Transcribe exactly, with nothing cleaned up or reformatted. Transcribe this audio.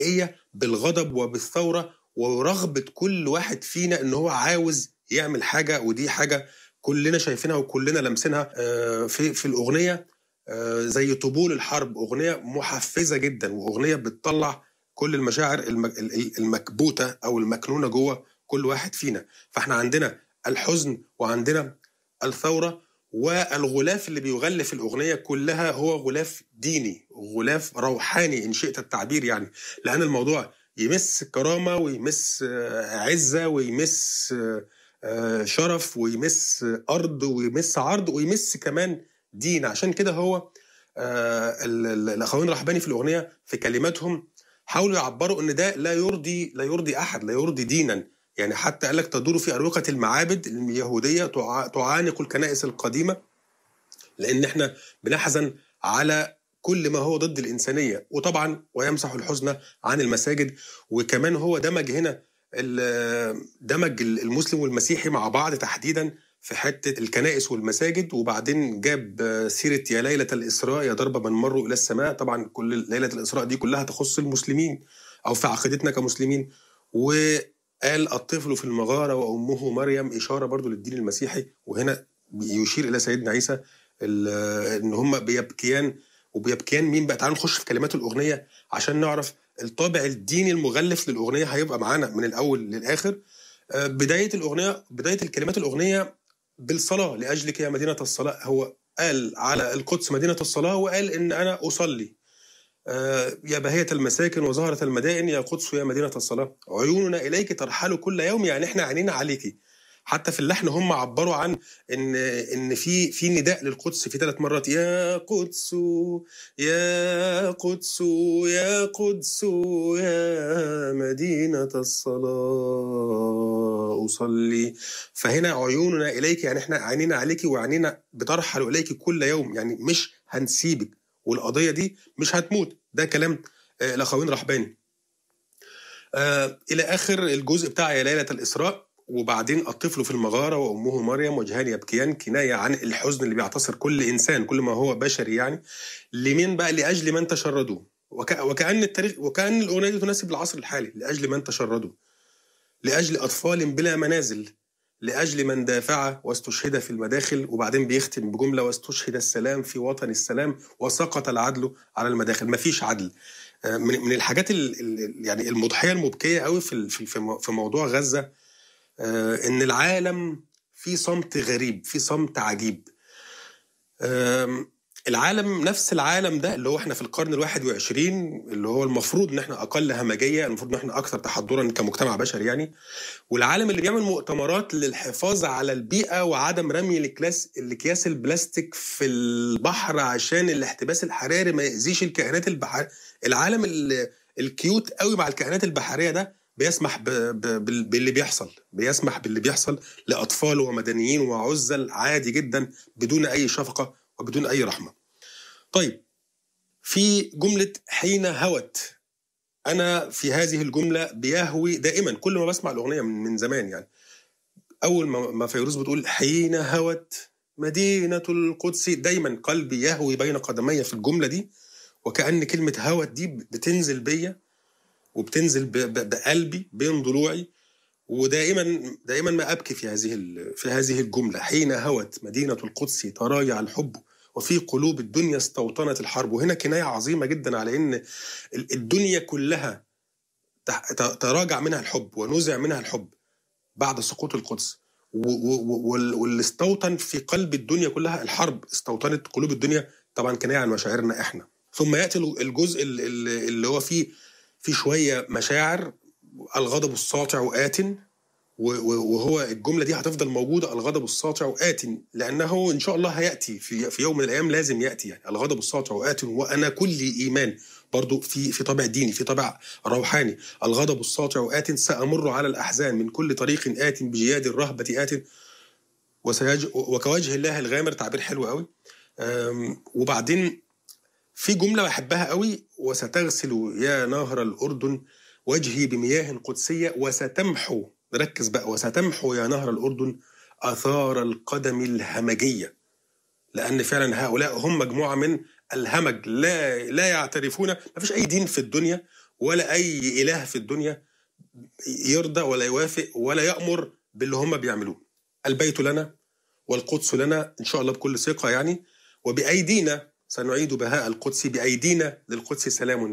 بالغضب وبالثورة ورغبة كل واحد فينا إن هو عاوز يعمل حاجة، ودي حاجة كلنا شايفينها وكلنا لمسينها في في الأغنية، زي طبول الحرب، أغنية محفزة جدا وأغنية بتطلع كل المشاعر المكبوتة أو المكنونة جوه كل واحد فينا. فإحنا عندنا الحزن وعندنا الثورة، والغلاف اللي بيغلف الأغنية كلها هو غلاف ديني، غلاف روحاني إن شئت التعبير يعني، لأن الموضوع يمس كرامة ويمس عزة ويمس شرف ويمس أرض ويمس عرض ويمس كمان دين. عشان كده هو الأخوين الرحباني في الأغنية في كلماتهم حاولوا يعبروا إن ده لا يرضي لا يرضي أحد، لا يرضي دينا. يعني حتى قالك تدور في أروقة المعابد اليهودية تعانق الكنائس القديمة، لأن احنا بنحزن على كل ما هو ضد الإنسانية، وطبعا ويمسح الحزن عن المساجد. وكمان هو دمج هنا دمج المسلم والمسيحي مع بعض تحديدا في حتة الكنائس والمساجد، وبعدين جاب سيرة يا ليلة الإسراء يا ضرب من مروا إلى السماء. طبعا كل ليلة الإسراء دي كلها تخص المسلمين أو في عقيدتنا كمسلمين. وقال الطفل في المغارة وأمه مريم، إشارة برضو للدين المسيحي، وهنا يشير إلى سيدنا عيسى إن هم بيبكيان. وبيبكيان مين بقى؟ تعالوا نخش في كلمات الأغنية عشان نعرف الطابع الديني المغلف للأغنية هيبقى معانا من الأول للآخر. بداية الأغنية، بداية الكلمات الأغنية بالصلاة، لأجلك يا مدينة الصلاة. هو قال على القدس مدينة الصلاة، وقال إن أنا أصلي يا بهية المساكن وزهرة المدائن يا قدس يا مدينة الصلاة، عيوننا إليك ترحل كل يوم. يعني إحنا عينينا عليكي. حتى في اللحن هم عبروا عن ان ان في في نداء للقدس في ثلاث مرات، يا قدس يا قدس يا قدس يا مدينة الصلاة أصلي. فهنا عيوننا إليك يعني احنا عينينا عليك وعينينا بترحل إليك كل يوم، يعني مش هنسيبك والقضية دي مش هتموت. ده كلام الأخوين رحباني. آه إلى آخر الجزء بتاع يا ليلة الإسراء. وبعدين الطفل في المغارة وأمه مريم وجهان يبكيان، كناية عن الحزن اللي بيعتصر كل إنسان، كل ما هو بشري يعني. لمين بقى؟ لأجل من تشردوا. وك... وكأن التاريخ وكأن الأغنية دي تناسب العصر الحالي. لأجل من تشردوا، لأجل أطفال بلا منازل، لأجل من دافع واستشهد في المداخل. وبعدين بيختم بجملة واستشهد السلام في وطن السلام وسقط العدل على المداخل. مفيش عدل. من من الحاجات ال... يعني المضحية المبكية قوي في في في موضوع غزة، إن العالم في صمت غريب، في صمت عجيب. العالم نفس العالم ده اللي هو احنا في القرن الواحد وعشرين، اللي هو المفروض ان احنا اقل همجية، المفروض ان احنا اكثر تحضرا كمجتمع بشري يعني. والعالم اللي بيعمل مؤتمرات للحفاظ على البيئة وعدم رمي الاكياس الاكياس البلاستيك في البحر عشان الاحتباس الحراري ما يأذيش الكائنات البحرية. العالم الكيوت قوي مع الكائنات البحرية ده بيسمح باللي بيحصل، بيسمح باللي بيحصل لأطفال ومدنيين وعزل عادي جدا بدون أي شفقة وبدون أي رحمة. طيب، في جملة حين هوت، أنا في هذه الجملة بيهوي دائما كل ما بسمع الأغنية من زمان يعني. أول ما فيروز بتقول حين هوت مدينة القدس، دايما قلبي يهوي بين قدمي في الجملة دي، وكأن كلمة هوت دي بتنزل بيا وبتنزل بقلبي بين ضلوعي، ودائما دائما ما أبكي في هذه في هذه الجملة. حين هوت مدينة القدس تراجع الحب وفي قلوب الدنيا استوطنت الحرب. وهنا كناية عظيمة جدا على إن الدنيا كلها تراجع منها الحب ونزع منها الحب بعد سقوط القدس، واللي استوطن في قلب الدنيا كلها الحرب، استوطنت قلوب الدنيا. طبعا كناية عن مشاعرنا إحنا. ثم يأتي الجزء اللي هو فيه في شوية مشاعر، الغضب الساطع وآت، وهو الجملة دي هتفضل موجودة، الغضب الساطع وآت، لأنه إن شاء الله هيأتي في في يوم من الأيام، لازم يأتي يعني الغضب الساطع وآت. وأنا كل إيمان برضو في في طابع ديني، في طابع روحاني. الغضب الساطع وآت، سأمر على الأحزان من كل طريق آت، بجياد الرهبة آت، وسيج وكوجه الله الغامر. تعبير حلو قوي. وبعدين في جملة بحبها قوي، وستغسل يا نهر الأردن وجهي بمياه قدسية وستمحو، ركز بقى، وستمحو يا نهر الأردن آثار القدم الهمجية. لأن فعلا هؤلاء هم مجموعة من الهمج، لا لا يعترفون، ما فيش أي دين في الدنيا ولا أي إله في الدنيا يرضى ولا يوافق ولا يأمر باللي هم بيعملوه. البيت لنا والقدس لنا إن شاء الله بكل ثقة يعني، وبأيدينا سنعيد بهاء القدس، بأيدينا للقدس سلام.